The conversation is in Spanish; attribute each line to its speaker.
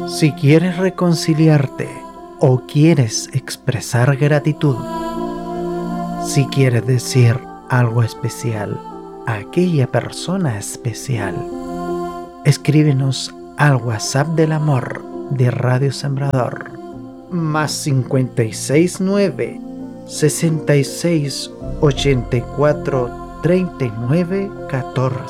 Speaker 1: Si quieres reconciliarte o quieres expresar gratitud, si quieres decir algo especial a aquella persona especial, escríbenos al WhatsApp del amor de Radio Sembrador, más 569 66 84 39 14.